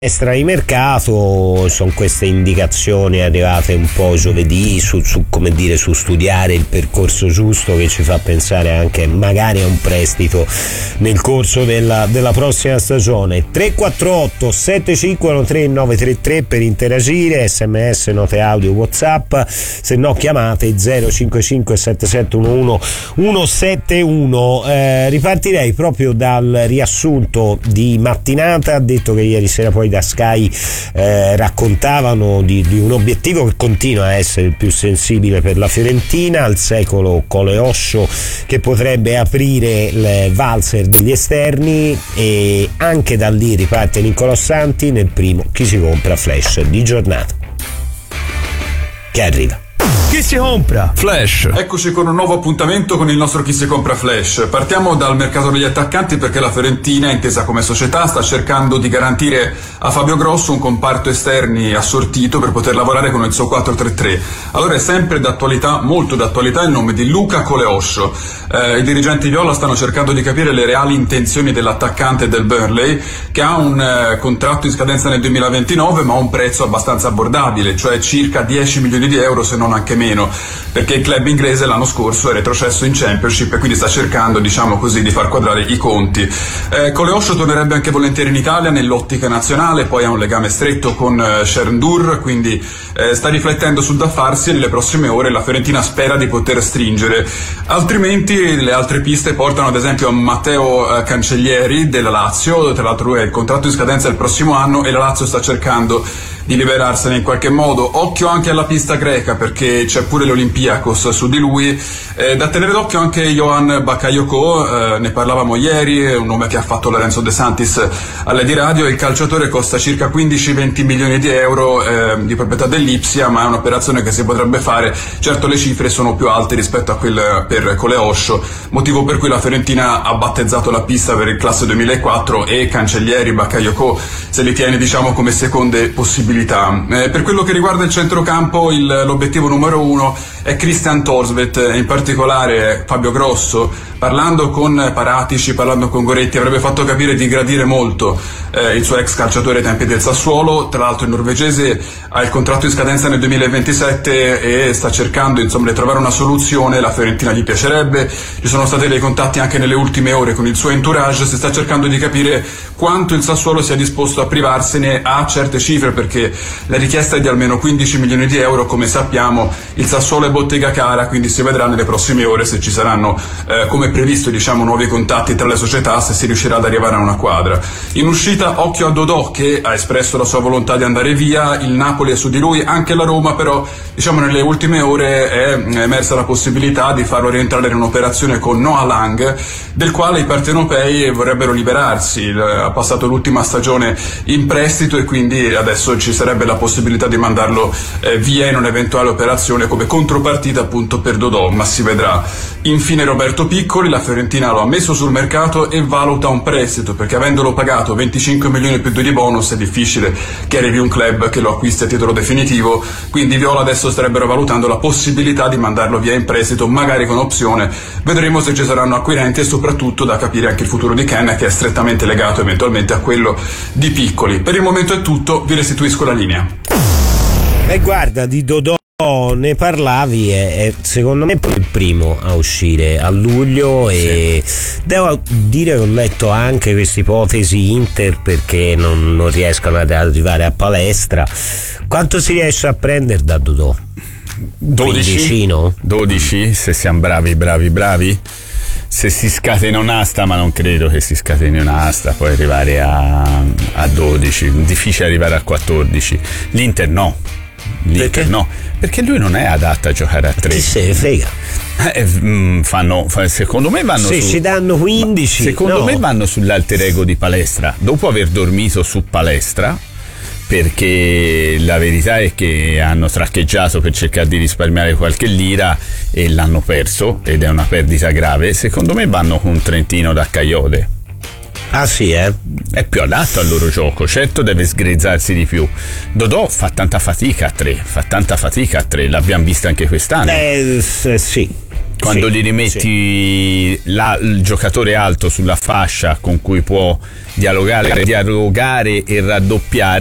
palestra di mercato. Sono queste indicazioni arrivate un po' giovedì su come dire, su studiare il percorso giusto, che ci fa pensare anche magari a un prestito nel corso della prossima stagione. 348 751 933 per interagire, sms, note audio, WhatsApp, se no chiamate 055 7711 171. Ripartirei proprio dal riassunto di mattinata. Ha detto che ieri sera poi da Sky raccontavano di un obiettivo che continua a essere il più sensibile per la Fiorentina, al secolo Coleoscio, che potrebbe aprire il valzer degli esterni, e anche da lì riparte Nicolò Santi nel primo Chi si compra Flash di giornata, che arriva. Chi si compra Flash? Eccoci con un nuovo appuntamento con il nostro Chi si compra Flash. Partiamo dal mercato degli attaccanti, perché la Fiorentina, intesa come società, sta cercando di garantire a Fabio Grosso un comparto esterni assortito per poter lavorare con il suo 4-3-3. Allora è sempre d'attualità, molto d'attualità, il nome di Luca Coleoscio. I dirigenti viola stanno cercando di capire le reali intenzioni dell'attaccante del Burnley, che ha un contratto in scadenza nel 2029 ma a un prezzo abbastanza abbordabile, cioè circa 10 milioni di euro, se non anche meno, perché il club inglese l'anno scorso è retrocesso in Championship e quindi sta cercando, diciamo così, di far quadrare i conti. Coleoscio tornerebbe anche volentieri in Italia nell'ottica nazionale, poi ha un legame stretto con Sherndur, quindi sta riflettendo sul da farsi, e nelle prossime ore la Fiorentina spera di poter stringere. Altrimenti le altre piste portano ad esempio a Matteo Cancellieri della Lazio. Tra l'altro lui ha il contratto in scadenza il prossimo anno e la Lazio sta cercando di liberarsene in qualche modo. Occhio anche alla pista greca, perché c'è pure l'Olympiakos su di lui. Da tenere d'occhio anche Johan Bakayoko, ne parlavamo ieri, è un nome che ha fatto Lorenzo De Santis all'Edi Radio. Il calciatore costa circa 15-20 milioni di euro, di proprietà dell'Ipsia, ma è un'operazione che si potrebbe fare. Certo le cifre sono più alte rispetto a quelle per Coleoscio, motivo per cui la Fiorentina ha battezzato la pista per il classe 2004 e Cancellieri, Bakayoko se li tiene, diciamo, come seconde possibilità. Per quello che riguarda il centrocampo, l'obiettivo numero uno è Christian Thorstvedt, in particolare Fabio Grosso, parlando con Paratici, parlando con Goretti, avrebbe fatto capire di gradire molto il suo ex calciatore ai tempi del Sassuolo. Tra l'altro il norvegese ha il contratto in scadenza nel 2027 e sta cercando, insomma, di trovare una soluzione. La Fiorentina gli piacerebbe, ci sono stati dei contatti anche nelle ultime ore con il suo entourage, si sta cercando di capire quanto il Sassuolo sia disposto a privarsene a certe cifre, perché la richiesta è di almeno 15 milioni di euro. Come sappiamo il Sassuolo è bottega cara, quindi si vedrà nelle prossime ore se ci saranno, come previsto, diciamo, nuovi contatti tra le società, se si riuscirà ad arrivare a una quadra. In uscita occhio a Dodò, che ha espresso la sua volontà di andare via. Il Napoli è su di lui, anche la Roma, però diciamo nelle ultime ore è emersa la possibilità di farlo rientrare in un'operazione con Noah Lang, del quale i partenopei vorrebbero liberarsi. Ha passato l'ultima stagione in prestito e quindi adesso ci sarebbe la possibilità di mandarlo via in un'eventuale operazione come contropartita appunto per Dodò, ma si vedrà. Infine Roberto Piccoli, la Fiorentina lo ha messo sul mercato e valuta un prestito, perché avendolo pagato 25 milioni più 2 di bonus è difficile che arrivi un club che lo acquisti a titolo definitivo, quindi Viola adesso starebbero valutando la possibilità di mandarlo via in prestito, magari con opzione. Vedremo se ci saranno acquirenti e soprattutto da capire anche il futuro di Ken, che è strettamente legato eventualmente a quello di Piccoli. Per il momento è tutto, vi restituisco la linea. E guarda, di Dodò ne parlavi, è secondo me il primo a uscire a luglio, e devo dire che ho letto anche questa ipotesi Inter, perché non riescono ad arrivare a palestra. Quanto si riesce a prendere da Dodò? 12, se siamo bravi. Se si scatena un'asta, ma non credo che si scateni un'asta, puoi arrivare a 12, difficile arrivare a 14. L'Inter no. Perché? No, perché lui non è adatto a giocare a 3. Chi se ne frega? Secondo me vanno se ci danno 15. Secondo me vanno sull'alter ego di Palestra, dopo aver dormito su Palestra, perché la verità è che hanno traccheggiato per cercare di risparmiare qualche lira e l'hanno perso, ed è una perdita grave. Secondo me vanno con un Trentino da Caiode. Ah sì, È più adatto al loro gioco, certo deve sgrezzarsi di più. Dodò fa tanta fatica a 3, l'abbiamo vista anche quest'anno. Sì. quando gli rimetti il giocatore alto sulla fascia con cui può dialogare e raddoppiare,